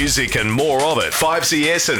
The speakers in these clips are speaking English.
music and more of it. 5CS and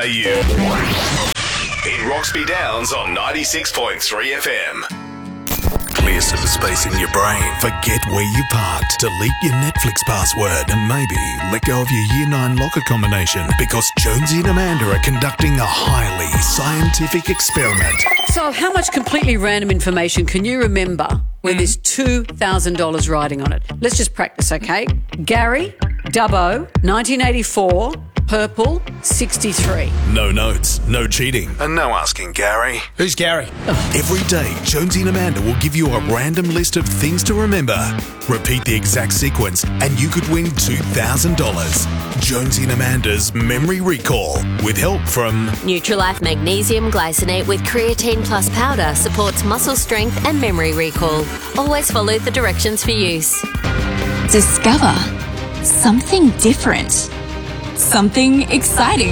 5AU. In Roxby Downs on 96.3 FM. Clear some space in your brain. Forget where you parked. Delete your Netflix password and maybe let go of your Year 9 locker combination because Jonesy and Amanda are conducting a highly scientific experiment. So how much completely random information can you remember where there's $2,000 riding on it? Let's just practice, okay? Gary, Dubbo, 1984, purple, 63. No notes, no cheating, and no asking Gary. Who's Gary? Every day, Jonesy and Amanda will give you a random list of things to remember. Repeat the exact sequence, and you could win $2,000. Jonesy and Amanda's Memory Recall, with help from Nutrilife Magnesium Glycinate with Creatine Plus powder supports muscle strength and memory recall. Always follow the directions for use. Discover something different. Something exciting.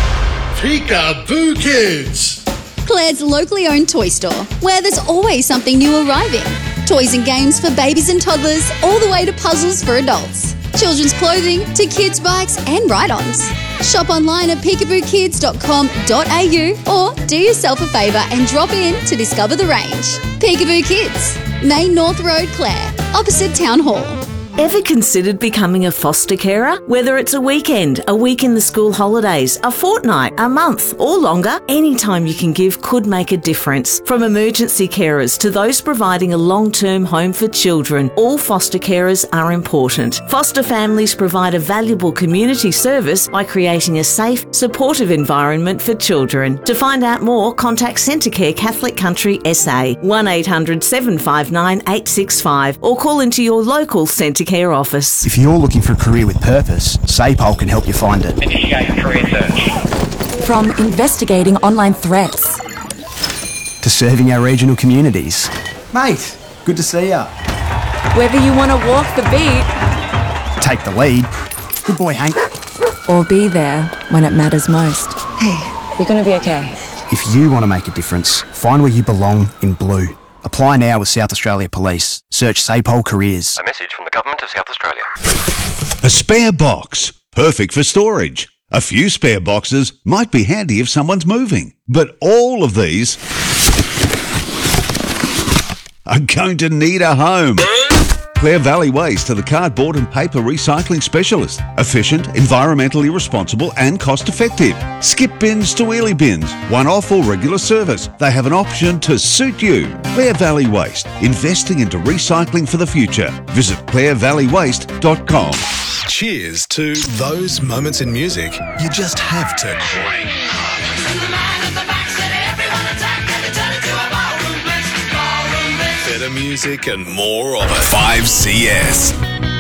Peekaboo Kids! Claire's locally owned toy store, where there's always something new arriving. Toys and games for babies and toddlers, all the way to puzzles for adults. Children's clothing to kids' bikes and ride-ons. Shop online at peekabookids.com.au or do yourself a favour and drop in to discover the range. Peekaboo Kids, Main North Road, Clare, opposite Town Hall. Ever considered becoming a foster carer? Whether it's a weekend, a week in the school holidays, a fortnight, a month, or longer, any time you can give could make a difference. From emergency carers to those providing a long-term home for children, all foster carers are important. Foster families provide a valuable community service by creating a safe, supportive environment for children. To find out more, contact Centrecare Catholic Country SA, 1800 759 865, or call into your local Centrecare office. If you're looking for a career with purpose, SAPOL can help you find it. Initiate career search. From investigating online threats to serving our regional communities. Mate, good to see ya. Whether you want to walk the beat, take the lead. Good boy, Hank. Or be there when it matters most. Hey, you're going to be okay. If you want to make a difference, find where you belong in blue. Apply now with South Australia Police. Search SAPOL Careers. A message from the Government of South Australia. A spare box. Perfect for storage. A few spare boxes might be handy if someone's moving. But all of these are going to need a home. Clare Valley Waste are the cardboard and paper recycling specialist. Efficient, environmentally responsible and cost effective. Skip bins to wheelie bins. One-off or regular service. They have an option to suit you. Clare Valley Waste. Investing into recycling for the future. Visit clarevalleywaste.com. Cheers to those moments in music you just have to crave. Better music and more of it. 5CS.